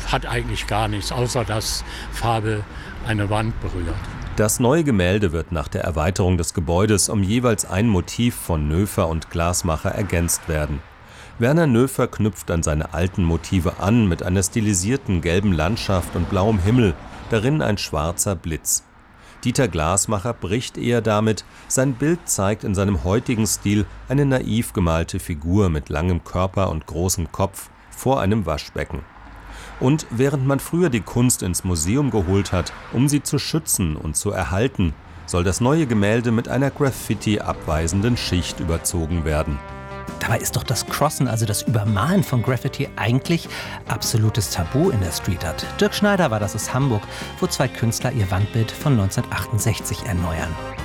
hat eigentlich gar nichts, außer dass Farbe eine Wand berührt. Das neue Gemälde wird nach der Erweiterung des Gebäudes um jeweils ein Motiv von Noefer und Glasmacher ergänzt werden. Werner Noefer knüpft an seine alten Motive an mit einer stilisierten gelben Landschaft und blauem Himmel, darin ein schwarzer Blitz. Dieter Glasmacher bricht eher damit, sein Bild zeigt in seinem heutigen Stil eine naiv gemalte Figur mit langem Körper und großem Kopf vor einem Waschbecken. Und während man früher die Kunst ins Museum geholt hat, um sie zu schützen und zu erhalten, soll das neue Gemälde mit einer Graffiti-abweisenden Schicht überzogen werden. Dabei ist doch das Crossen, also das Übermalen von Graffiti, eigentlich absolutes Tabu in der Street Art. Dirk Schneider war das aus Hamburg, wo zwei Künstler ihr Wandbild von 1968 erneuern.